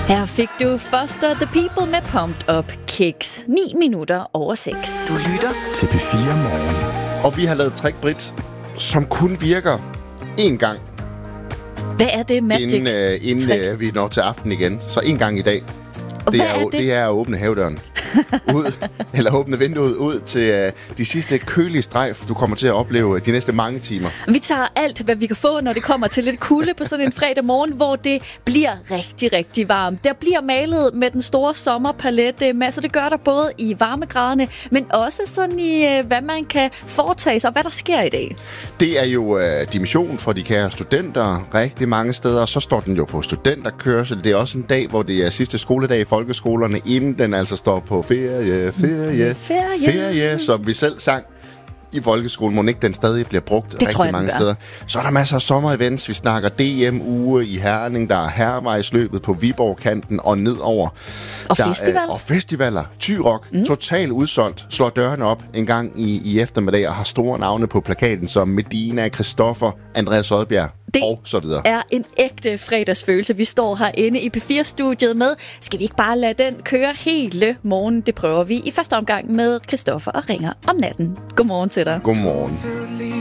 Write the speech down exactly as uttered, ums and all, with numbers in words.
Her fik du Foster the People med Pumped Up Kicks. ni minutter over seks. Du lytter til P fire Morgen. Og vi har lavet trick, Britt, som kun virker én gang. Hvad er det, Magic? Inden, øh, inden øh, vi når til aften igen. Så én gang i dag. Og det, hvad er, er jo, det? det er at åbne havedøren ud, eller åbne vinduet ud til øh, de sidste kølige strejf, du kommer til at opleve de næste mange timer. Vi tager alt, hvad vi kan få, når det kommer til lidt kulde på sådan en fredag morgen, hvor det bliver rigtig, rigtig varmt. Der bliver malet med den store sommerpalet, så det gør der både i varmegraderne, men også sådan i, hvad man kan foretage sig, og hvad der sker i dag. Det er jo øh, dimission for de kære studenter rigtig mange steder, og så står den jo på studenterkørsel. Det er også en dag, hvor det er sidste skoledag i folkeskolerne, inden den altså står på ferie, ferie, Ferie. ferie, som vi selv sang i folkeskolen. Må ikke den stadig bliver brugt Det rigtig tror jeg, mange den gør. steder. Så er der masser af sommerevents. Vi snakker D M-uge i Herning, der er Hærvejsløbet på Viborg-kanten og nedover. Og der festival. Er, og festivaler. Thy-Rock, mm. totalt udsolgt. Slår dørene op en gang i, i eftermiddag og har store navne på plakaten som Medina, Christoffer, Andreas Odbjerg Det og så videre. er en ægte fredagsfølelse. Vi står herinde i P fire-studiet med. Skal vi ikke bare lade den køre hele morgen? Det prøver vi i første omgang med Christoffer og Ringer om natten. Godmorgen til dig. Godmorgen.